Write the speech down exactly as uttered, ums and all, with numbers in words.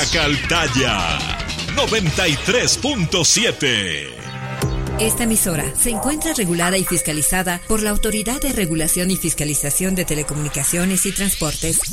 Chacaltaya noventa y tres punto siete. Esta emisora se encuentra regulada y fiscalizada por la Autoridad de Regulación y Fiscalización de Telecomunicaciones y Transportes,